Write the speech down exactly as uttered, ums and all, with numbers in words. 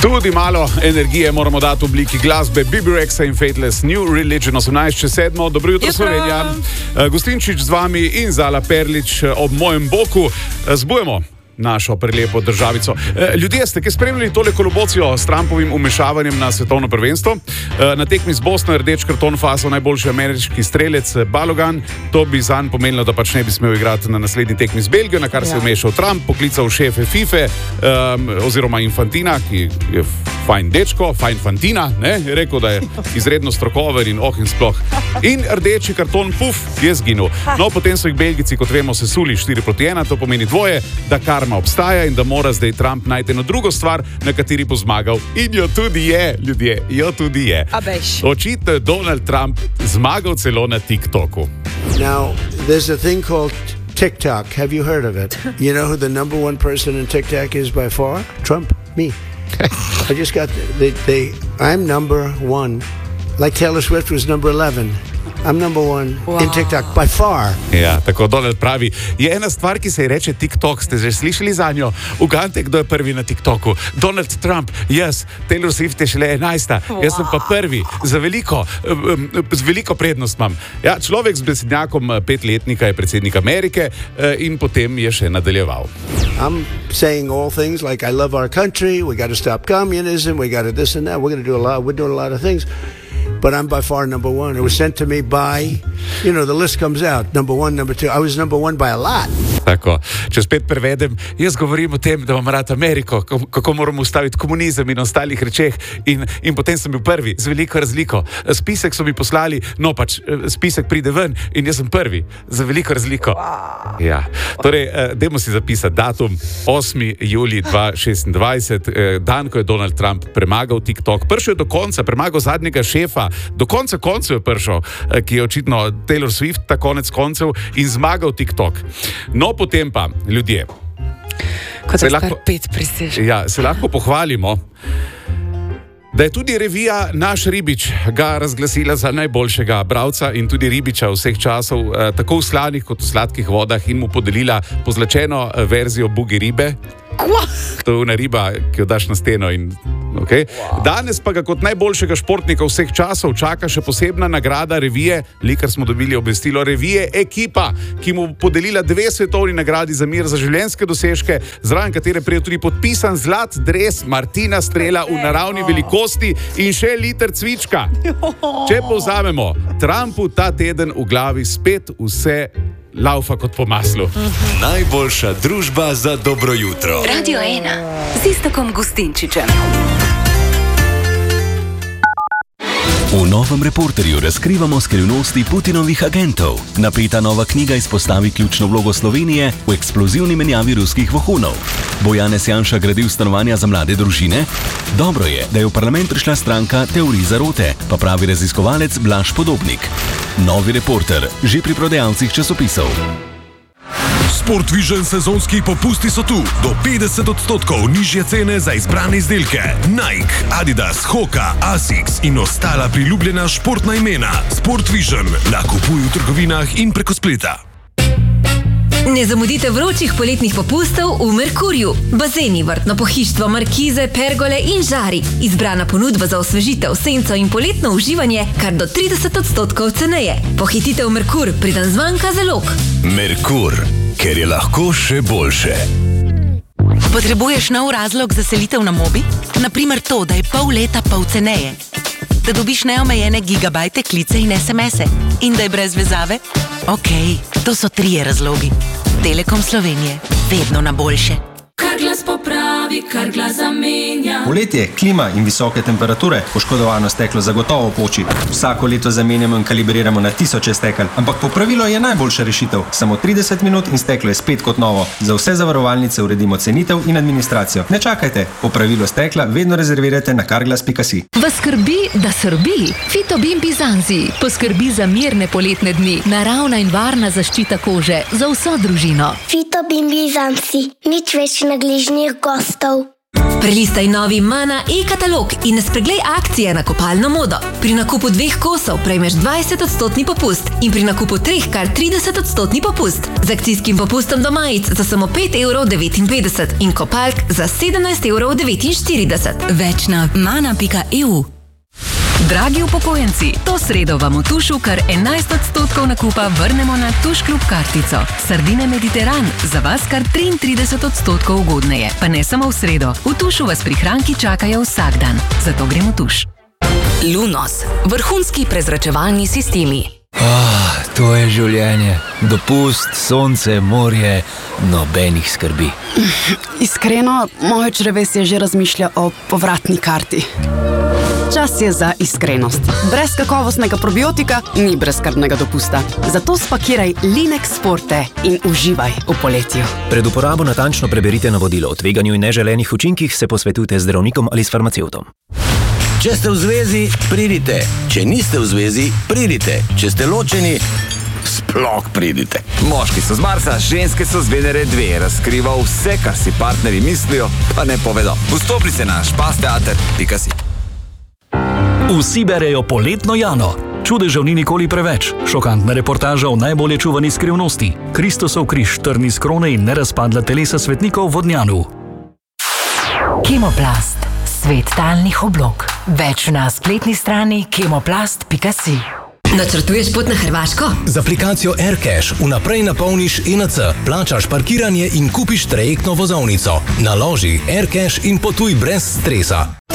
Tudi malo energije moramo dati v obliki glasbe Bibirexa in Fateless New Religion osemnajst čez sedmo. Dobro jutro, Slovenija. Gostinčič z vami in Zala Perlič ob mojem boku. Zbujemo našo prelepo državico. Ljudje, ste ki spremljali tole kolobocijo s Trumpovim umešavanjem na svetovno prvenstvo? Na tekmi z Bosno je rdeč karton fasal najboljši ameriški strelec Balogan. To bi zanj pomenilo, da pač ne bi smel igrati na naslednji tekmi z Belgijo, na kar se je umešal Trump, poklical šefe FIFA um, oziroma Infantina, ki je fajn dečko, fajn fantina, ne? Je rekel, da je izredno strokoven in oh in sploh. In rdeči karton, puf, je zginil. No, potem so jih Belgici, kot vemo, sesuli štiri proti ena, to pomeni dvoje, da karma obstaja in da mora zdaj Trump najti eno drugo stvar, na kateri bo zmagal. In jo tudi je, ljudje, jo tudi je. Očitno je Donald Trump zmagal celo na TikToku. Now, there's a thing called TikTok. Have you heard of it? You know who the number one person in TikTok is by far? Trump, me. I just got, they, they, I'm number one. Like Taylor Swift was number eleven. I'm number one wow. in TikTok by far. Ja, tako Donald pravi. Je ena stvar, ki se ji reče TikTok. Ste že slišali za njo? Ugante, kdo je prvi na TikToku. Donald Trump, jaz. Taylor Swift je šele enajsta. Wow. Jaz sem pa prvi. Za veliko, z veliko prednost imam. Ja, človek z besednjakom petletnika je predsednik Amerike in potem je še nadaljeval. I'm saying all things like I love our country, we got to stop communism, we got to this and that. We're going to do a lot, we're doing a lot of things. But I'm by far number one. It was sent to me by, you know, the list comes out. Number one, number two. I was number one by a lot. Tako, če spet prevedem, jaz govorim o tem, da imam rad Ameriko, kako moramo ustaviti komunizem in ostalih rečeh in, in potem sem bil prvi, z veliko razliko. Spisek so mi poslali, no pač, spisek pride ven in jaz sem prvi, z veliko razliko. Ja, torej, dajmo si zapisati datum, osmi julij dva tisoč šestindvajset, dan, ko je Donald Trump premagal TikTok. Prišel je do konca, premagal zadnjega šefa, do konca koncev je prišel, ki je očitno Taylor Swift, ta konec koncev, in zmagal TikTok. No, potem pa, ljudje, se lahko, ja, se lahko pohvalimo, da je tudi revija Naš Ribič ga razglasila za najboljšega bralca in tudi ribiča vseh časov, eh, tako v slanih kot v sladkih vodah, in mu podelila pozlačeno verzijo Bugi ribe. To je una riba, ki jo daš na steno in okay. Wow. Danes pa ga kot najboljšega športnika vseh časov čaka še posebna nagrada revije, likar smo dobili obvestilo revije Ekipa, ki mu podelila dve svetovni nagradi za mir za življenjske dosežke, zraven katere prije tudi podpisan zlat dres Martina Strela v naravni velikosti in še liter cvička. Če povzamemo, Trumpu ta teden v glavi spet vse laufa kot po maslu. Mm-hmm. Najboljša družba za dobro jutro. Radio ena z Iztokom Gustinčičem. V novem Reporterju razkrivamo skrivnosti Putinovih agentov. Napeta nova knjiga izpostavi ključno vlogo Slovenije v eksplozivni menjavi ruskih vohunov. Bo Janez Janša gradil stanovanja za mlade družine? Dobro je, da je v parlament prišla stranka Teorij zarote, pa pravi raziskovalec Blaž Podobnik. Novi Reporter, že pri prodajalcih časopisov. Sportvision sezonski popusti so tu. Do petdeset odstotkov nižje cene za izbrane izdelke. Nike, Adidas, Hoka, Asics in ostala priljubljena športna imena. Sportvision, nakupuj v trgovinah in preko spleta. Ne zamudite vročih poletnih popustov v Merkurju. Bazeni, vrtno pohištvo, markize, pergole in žari. Izbrana ponudba za osvežitev, senco in poletno uživanje kar do trideset odstotkov ceneje. Pohitite v Merkur, preden zmanjka zalog. Merkur, ker je lahko še boljše. Potrebuješ nov razlog za selitev na Mobi? Naprimer to, da je pol leta pol ceneje. Da dobiš neomejene gigabajte, klice in es em ese. In da je brez vezave? Okej, to so trije razlogi. Telekom Slovenije, vedno na boljše. Kar glas popravi, kar glas zamenja. Poletje, klima in visoke temperature, poškodovano steklo zagotovo poči. Vsako leto zamenjamo in kalibriramo na tisoče stekel, ampak popravilo je najboljša rešitev. Samo trideset minut in steklo je spet kot novo. Za vse zavarovalnice uredimo cenitev in administracijo. Ne čakajte, popravilo stekla vedno rezervirajte na karglas pika si. Vas skrbi, da srbi? Fitobin Bizanzi poskrbi za mirne poletne dni. Naravna in varna zaščita kože za vso družino. Fitobin Bizanzi, nič več nagližnih gostov. Prelistaj novi Mana e-katalog in ne spreglej akcije na kopalno modo. Pri nakupu dveh kosov prejmeš dvajset odstotni popust in pri nakupu treh kar trideset odstotni popust. Z akcijskim popustom do majic za samo pet evrov devetinpetdeset in kopalk za sedemnajst evrov devetinštirideset. Več na mana pika e u. Dragi upokojenci, to sredo vam v Tušu kar enajst odstotkov nakupa vrnemo na Tuš klub kartico. Sardine Mediteran, za vas kar triintrideset odstotkov ugodneje. Pa ne samo v sredo, v Tušu vas prihranki čakajo vsak dan. Zato gremo v Tuš. Lunos, vrhunski prezračevalni sistemi. Ah, to je življenje. Dopust, sonce, morje, nobenih skrbi. Iskreno, moje črevesje že razmišlja o povratni karti. Čas je za iskrenost. Brez kakovostnega probiotika ni brezskrbnega dopusta. Zato spakiraj Linex Forte in uživaj v poletju. Pred uporabo natančno preberite navodilo o tveganju in neželenih učinkih, se posvetujte z zdravnikom ali s farmacevtom. Če ste v zvezi, pridite. Če niste v zvezi, pridite. Če ste ločeni, sploh pridite. Moški so z Marsa, ženske so z Venere dve. Razkriva vse, kar si partnerji mislijo, pa ne povedo. Vstopnice na špasteater pika si. Vsi berejo Poletno Jano. Čudežev ni nikoli preveč. Šokantna reportaža o najbolje čuvani skrivnosti. Kristusov križ, trni z krone in nerazpadla telesa svetnikov v Vodnjanu. Kemoplast. Svet talnih oblog. Več na spletni strani kemoplast pika si. Načrtuješ pot na Hrvaško? Z aplikacijo AirCash vnaprej napolniš E N C, plačaš parkiranje in kupiš trajektno vozovnico. Naloži AirCash in potuj brez stresa.